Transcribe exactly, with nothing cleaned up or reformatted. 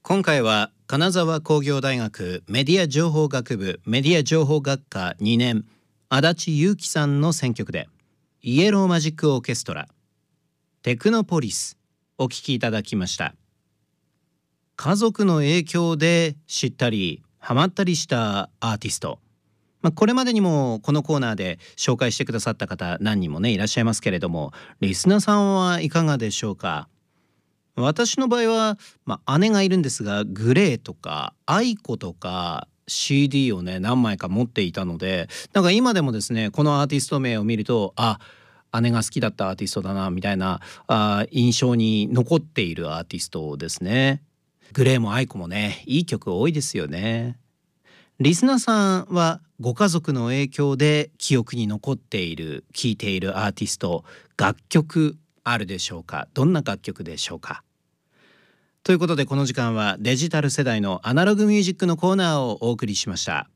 今回は金沢工業大学メディア情報学部メディア情報学科にねん足立裕樹さんの選曲でイエローマジックオーケストラテクノポリスお聴きいただきました。家族の影響で知ったりハマったりしたアーティスト、まあ、これまでにもこのコーナーで紹介してくださった方何人もねいらっしゃいますけれども、リスナーさんはいかがでしょうか。私の場合は、まあ、姉がいるんですがグレーとかアイコとか シーディー をね何枚か持っていたので、なんか今でもですねこのアーティスト名を見るとあ姉が好きだったアーティストだなみたいなあ印象に残っているアーティストですね。グレーもアイコもねいい曲多いですよね。リスナーさんはご家族の影響で記憶に残っている聴いているアーティスト楽曲あるでしょうか。どんな楽曲でしょうか。ということでこの時間はデジタル世代のアナログミュージックのコーナーをお送りしました。